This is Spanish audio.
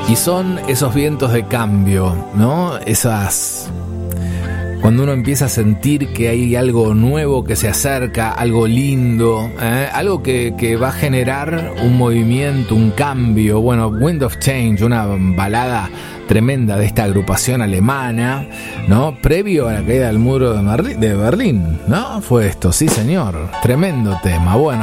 Y son esos vientos de cambio, ¿no? Cuando uno empieza a sentir que hay algo nuevo que se acerca, algo lindo, algo que va a generar un movimiento, un cambio. Bueno, Wind of Change, una balada tremenda de esta agrupación alemana, ¿no? Previo a la caída del muro de Berlín, ¿no? Fue esto, sí señor, tremendo tema. Bueno.